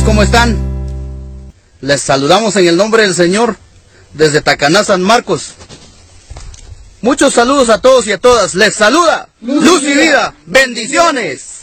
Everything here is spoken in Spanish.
¿cómo están? Les saludamos en el nombre del Señor desde Tacaná, San Marcos. Muchos saludos a todos y a todas. Les saluda Luz y Vida. Bendiciones.